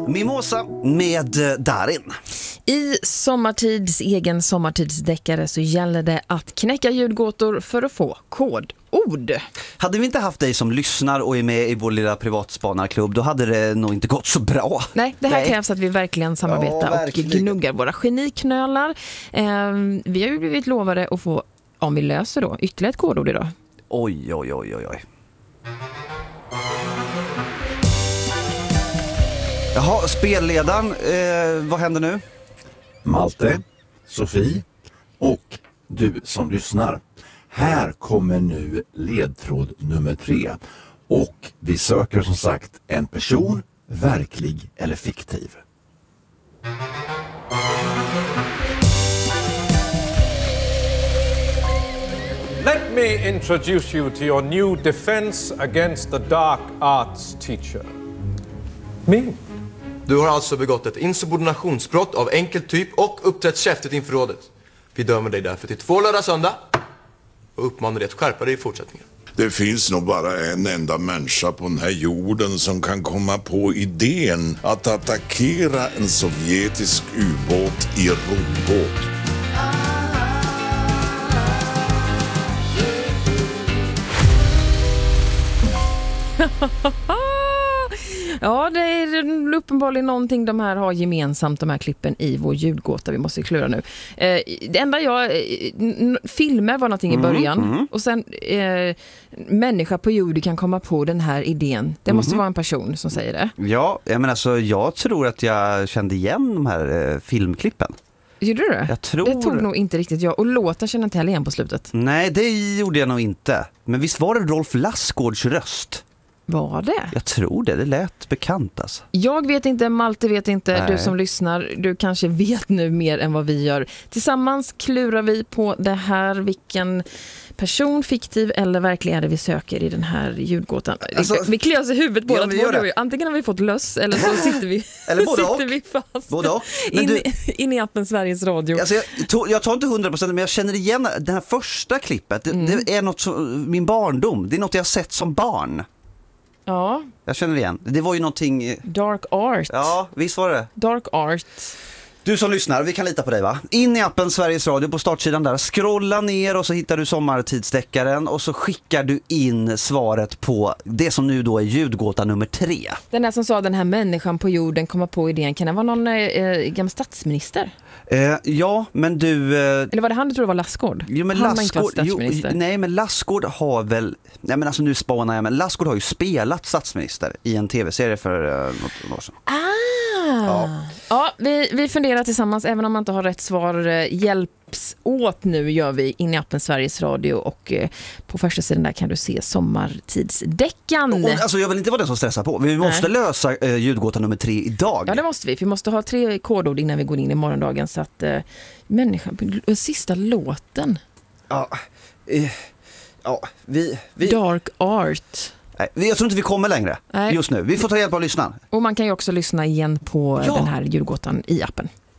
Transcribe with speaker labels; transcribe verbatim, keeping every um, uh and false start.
Speaker 1: Mimosa med Darin.
Speaker 2: I Sommartids egen sommartidsdeckare så gäller det att knäcka ljudgåtor för att få kodord.
Speaker 1: Hade vi inte haft dig som lyssnar och är med i vår lilla privatspanarklubb, då hade det nog inte gått så bra.
Speaker 2: Nej, det här
Speaker 1: Nej.
Speaker 2: krävs att vi verkligen samarbetar
Speaker 1: Ja, verkligen.
Speaker 2: och gnuggar våra geniknölar. Eh, vi har ju blivit lovade att få, om vi löser då, ytterligare ett kodord idag.
Speaker 1: Oj, oj, oj, oj, oj. Jaha, spelledaren, eh, vad händer nu?
Speaker 3: Malte, Sofie och du som lyssnar. Här kommer nu ledtråd nummer tre. Och vi söker som sagt en person, verklig eller fiktiv.
Speaker 4: Let me introduce you to your new defense against the dark arts teacher. Me.
Speaker 5: Du har alltså begått ett insubordinationsbrott av enkel typ och uppträtt käftigt inför rådet. Vi dömer dig därför till två lördag söndag och uppmanar dig att skärpa dig i fortsättningen.
Speaker 6: Det finns nog bara en enda människa på den här jorden som kan komma på idén att attackera en sovjetisk ubåt i robåt.
Speaker 2: Ja, det är uppenbarligen någonting de här har gemensamt, de här klippen i vår ljudgåta. Vi måste klura nu. Eh, det enda jag... N- filmer var någonting i början. Mm, mm. Och sen eh, människa på jord kan komma på den här idén. Det måste mm. vara en person som säger det.
Speaker 1: Ja, jag menar alltså, jag tror att jag kände igen de här eh, filmklippen.
Speaker 2: Gjorde du det?
Speaker 1: Jag tror...
Speaker 2: Det tog nog inte riktigt jag. Och låten känner inte heller igen på slutet.
Speaker 1: Nej, det gjorde jag nog inte. Men visst var det Rolf Lassgårds röst?
Speaker 2: Var det?
Speaker 1: Jag tror det, det lät bekant alltså.
Speaker 2: Jag vet inte, Malte vet inte,
Speaker 1: Nej.
Speaker 2: Du som lyssnar, du kanske vet nu mer än vad vi gör. Tillsammans klurar vi på det här, vilken person, fiktiv eller verklig är det vi söker i den här ljudgåtan. Alltså, vi kliar oss i huvudet båda
Speaker 1: ja,
Speaker 2: två. Antingen har vi fått löss eller så sitter vi,
Speaker 1: eller både
Speaker 2: sitter
Speaker 1: och.
Speaker 2: vi fast
Speaker 1: både och. Men
Speaker 2: in,
Speaker 1: du,
Speaker 2: in i appen Sveriges Radio.
Speaker 1: Alltså jag, to, jag tar inte hundra procent, men jag känner igen det här första klippet. Det, mm. det är något som, min barndom. Det är något jag har sett som barn.
Speaker 2: Ja.
Speaker 1: Jag känner igen. Det var ju någonting...
Speaker 2: Dark art.
Speaker 1: Ja, visst var det.
Speaker 2: Dark art.
Speaker 1: Du som lyssnar, vi kan lita på dig va? In i appen Sveriges Radio på startsidan där. Scrolla ner och så hittar du sommartidsdeckaren och så skickar du in svaret på det som nu då är ljudgåta nummer tre.
Speaker 2: Den här som sa den här människan på jorden kommer på idén. Kan det vara någon eh, gammal statsminister?
Speaker 1: Eh, ja, men du... Eh,
Speaker 2: Eller var det han du tror var Lassgård?
Speaker 1: Jo, men
Speaker 2: han
Speaker 1: Lassgård, jo, nej, men Lassgård har väl... Nej, men alltså nu spanar jag, men Lassgård har ju spelat statsminister i en tv-serie för eh, något år sedan.
Speaker 2: Ah!
Speaker 1: Ja,
Speaker 2: ja vi, vi funderar tillsammans, även om man inte har rätt svar. Hjälps åt nu gör vi in i appen Sveriges Radio och eh, på första sidan där kan du se sommartidsdeckan.
Speaker 1: Och, alltså jag vill inte vara den som stressar på. Vi måste Nej. lösa eh, ljudgåta nummer tre idag.
Speaker 2: Ja, det måste vi. Vi måste ha tre kodord innan vi går in i morgondagen så att eh, människan, sista låten.
Speaker 1: Ja, eh, ja vi, vi...
Speaker 2: Dark art.
Speaker 1: Nej, jag tror inte vi kommer längre
Speaker 2: Nej.
Speaker 1: just nu. Vi får ta hjälp av lyssnaren.
Speaker 2: Och man kan ju också lyssna igen på
Speaker 1: ja.
Speaker 2: den här ljudgåtan i appen.